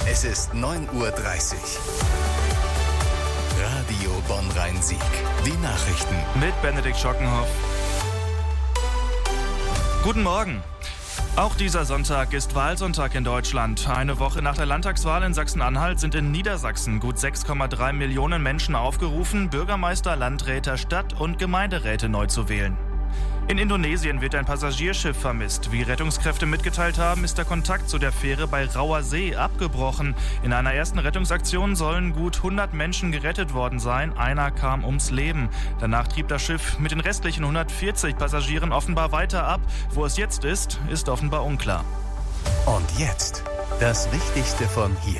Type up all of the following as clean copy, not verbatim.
Es ist 9:30 Uhr. Radio Bonn-Rhein-Sieg. Die Nachrichten. Mit Benedikt Schockenhoff. Guten Morgen. Auch dieser Sonntag ist Wahlsonntag in Deutschland. Eine Woche nach der Landtagswahl in Sachsen-Anhalt sind in Niedersachsen gut 6,3 Millionen Menschen aufgerufen, Bürgermeister, Landräte, Stadt- und Gemeinderäte neu zu wählen. In Indonesien wird ein Passagierschiff vermisst. Wie Rettungskräfte mitgeteilt haben, ist der Kontakt zu der Fähre bei Rauer See abgebrochen. In einer ersten Rettungsaktion sollen gut 100 Menschen gerettet worden sein. Einer kam ums Leben. Danach trieb das Schiff mit den restlichen 140 Passagieren offenbar weiter ab. Wo es jetzt ist, ist offenbar unklar. Und jetzt das Wichtigste von hier.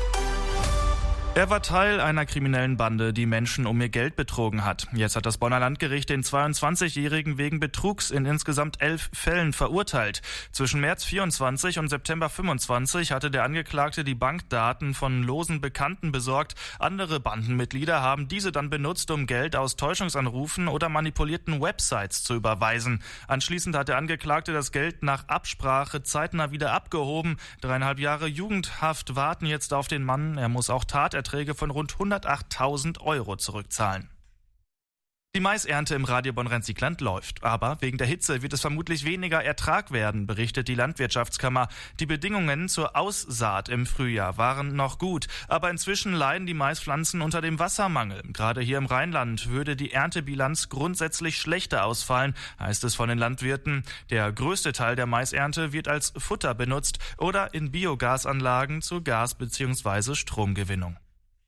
Er war Teil einer kriminellen Bande, die Menschen um ihr Geld betrogen hat. Jetzt hat das Bonner Landgericht den 22-Jährigen wegen Betrugs in insgesamt 11 Fällen verurteilt. Zwischen März 24 und September 25 hatte der Angeklagte die Bankdaten von losen Bekannten besorgt. Andere Bandenmitglieder haben diese dann benutzt, um Geld aus Täuschungsanrufen oder manipulierten Websites zu überweisen. Anschließend hat der Angeklagte das Geld nach Absprache zeitnah wieder abgehoben. 3,5 Jahre Jugendhaft warten jetzt auf den Mann. Er muss auch Taterträge von rund 108.000 Euro zurückzahlen. Die Maisernte im Radio Bonn-Rhein-Sieg-Land läuft, aber wegen der Hitze wird es vermutlich weniger Ertrag werden, berichtet die Landwirtschaftskammer. Die Bedingungen zur Aussaat im Frühjahr waren noch gut, aber inzwischen leiden die Maispflanzen unter dem Wassermangel. Gerade hier im Rheinland würde die Erntebilanz grundsätzlich schlechter ausfallen, heißt es von den Landwirten. Der größte Teil der Maisernte wird als Futter benutzt oder in Biogasanlagen zur Gas- bzw. Stromgewinnung.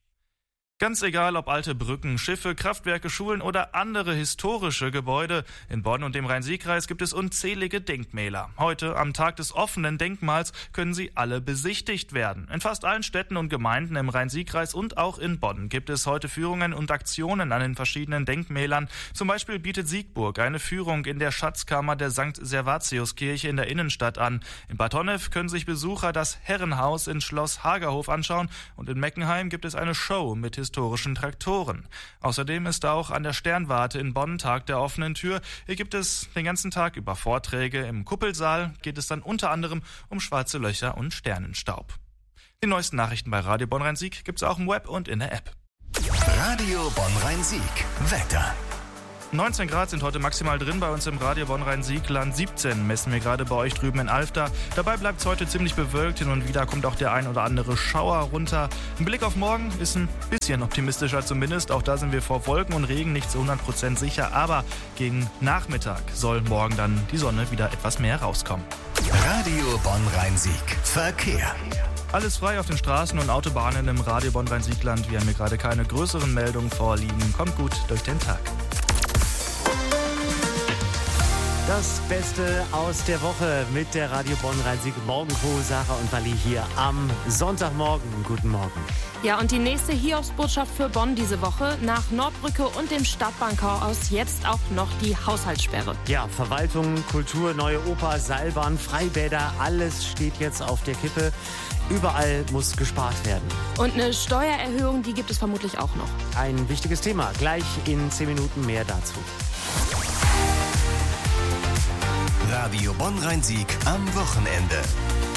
Ganz egal, ob alte Brücken, Schiffe, Kraftwerke, Schulen oder andere historische Gebäude. In Bonn und dem Rhein-Sieg-Kreis gibt es unzählige Denkmäler. Heute, am Tag des offenen Denkmals, können sie alle besichtigt werden. In fast allen Städten und Gemeinden im Rhein-Sieg-Kreis und auch in Bonn gibt es heute Führungen und Aktionen an den verschiedenen Denkmälern. Zum Beispiel bietet Siegburg eine Führung in der Schatzkammer der St. Servatiuskirche in der Innenstadt an. In Bad Honnef können sich Besucher das Herrenhaus in Schloss Hagerhof anschauen und in Meckenheim gibt es eine Show mit historischen Traktoren. Außerdem ist auch an der Sternwarte in Bonn Tag der offenen Tür. Hier gibt es den ganzen Tag über Vorträge. Im Kuppelsaal geht es dann unter anderem um schwarze Löcher und Sternenstaub. Die neuesten Nachrichten bei Radio Bonn-Rhein-Sieg gibt es auch im Web und in der App. Radio Bonn-Rhein-Sieg. Wetter. 19 Grad sind heute maximal drin bei uns im Radio Bonn-Rhein-Sieg-Land. 17 messen wir gerade bei euch drüben in Alfter. Dabei bleibt es heute ziemlich bewölkt. Hin und wieder kommt auch der ein oder andere Schauer runter. Ein Blick auf morgen ist ein bisschen optimistischer zumindest. Auch da sind wir vor Wolken und Regen nicht zu 100% sicher. Aber gegen Nachmittag soll morgen dann die Sonne wieder etwas mehr rauskommen. Radio Bonn-Rhein-Sieg. Verkehr. Alles frei auf den Straßen und Autobahnen im Radio Bonn-Rhein-Sieg-Land. Wir haben hier gerade keine größeren Meldungen vorliegen. Kommt gut durch den Tag. Das Beste aus der Woche mit der Radio Bonn-Rhein-Sieg Morgencrew, Sarah und Wally hier am Sonntagmorgen. Guten Morgen. Ja, und die nächste Hiobsbotschaft für Bonn diese Woche. Nach Nordbrücke und dem Stadtbahnchaos jetzt auch noch die Haushaltssperre. Ja, Verwaltung, Kultur, neue Oper, Seilbahn, Freibäder, alles steht jetzt auf der Kippe. Überall muss gespart werden. Und eine Steuererhöhung, die gibt es vermutlich auch noch. Ein wichtiges Thema. Gleich in 10 Minuten mehr dazu. Radio Bonn-Rhein-Sieg am Wochenende.